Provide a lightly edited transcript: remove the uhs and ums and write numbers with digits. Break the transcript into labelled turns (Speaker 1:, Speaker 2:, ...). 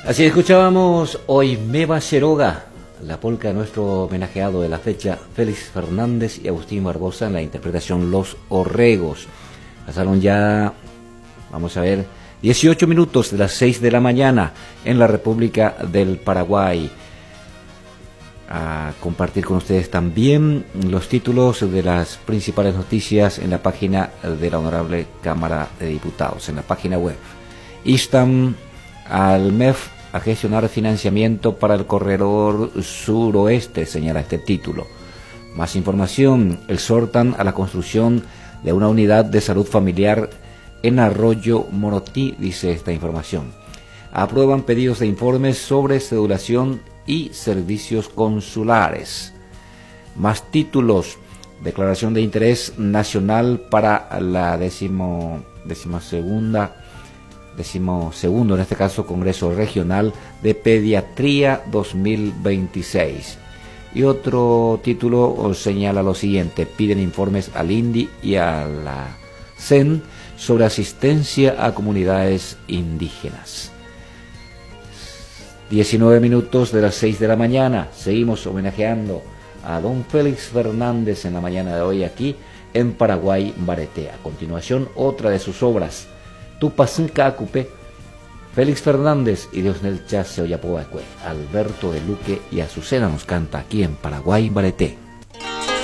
Speaker 1: Así escuchábamos Hoy Meva Cheroga, la polca de nuestro homenajeado de la fecha, Félix Fernández y Agustín Barbosa, en la interpretación Los Orregos. Pasaron ya, vamos a ver, 18 minutos de las 6 de la mañana en la República del Paraguay. A compartir con ustedes también los títulos de las principales noticias en la página de la Honorable Cámara de Diputados, en la página web. Instan al MEF a gestionar financiamiento para el corredor suroeste, señala este título. Más información, exhortan a la construcción de una unidad de salud familiar en Arroyo Morotí, dice esta información. Aprueban pedidos de informes sobre cedulación y servicios consulares. Más títulos, declaración de interés nacional para la decimosegundo en este caso Congreso Regional de Pediatría 2026. Y otro título señala lo siguiente: piden informes al INDI y a la CEN sobre asistencia a comunidades indígenas. 19 minutos de las 6 de la mañana, seguimos homenajeando a don Félix Fernández en la mañana de hoy aquí en Paraguay Bareté. A continuación, otra de sus obras, Tupacinca Acupe, Félix Fernández y Dios del Chase Oyapoacue. Alberto de Luque y Azucena nos canta aquí en Paraguay Bareté.